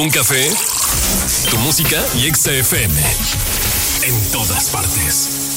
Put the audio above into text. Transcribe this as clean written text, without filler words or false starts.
Un café, tu música y Exa FM. En todas partes.